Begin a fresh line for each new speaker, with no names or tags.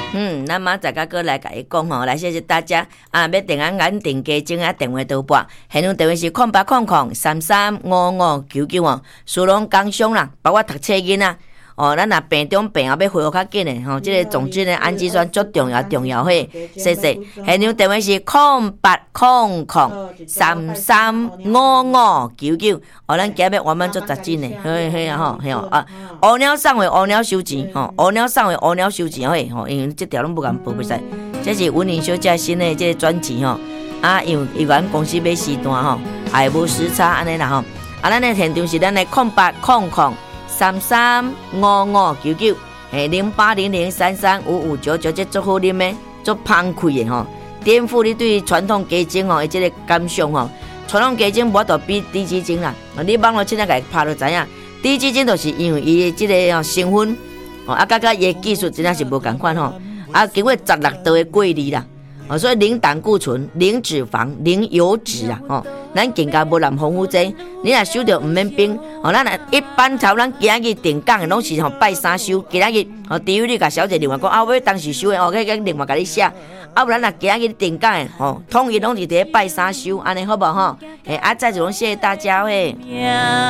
咱明仔载个来甲伊讲吼，来谢谢大家啊！要订眼订加钟啊，电话倒拨，现场电话是0800335599哦，苏龙工商啦，包括读册囡仔。哦，咱若病中病后要恢复较紧诶，吼，即个总之呢，氨基酸足重要嘿，谢谢。现场电话是0800335599，哦，咱今日完满做10斤诶，嘿啊吼，嘿哦啊，乌鸟送货，乌鸟收钱，吼，乌鸟送货，乌鸟收钱嘿，吼，因为即条拢不敢报袂使，这是温妮小姐新诶即个专辑吼，啊，因为咱公司买时段吼，也无时差安尼啦吼，啊，咱诶现场是咱诶0800335599，嘿0800335599，这足好啉诶，足芳开诶吼，颠覆你对传统鸡精吼，即个感想吼。传统鸡精无度比低脂精啦，你网络凊彩甲拍就知影，低脂精就是因为伊即个成分，啊，甲伊技术真正是无共款吼，啊，经过16道的过滤啦，所以零胆固醇、零脂肪、零油脂啊，吼，咱更加无含防腐剂，你若收着毋免冰，咱一般头咱今日定岗的拢是拜三收，今日除非你甲小姐另外讲啊，我当时收的可以另外甲你写。啊，不然若今日定岗诶，吼，统一拢是伫拜三收，安尼好无吼？啊，再一种谢谢大家嘿。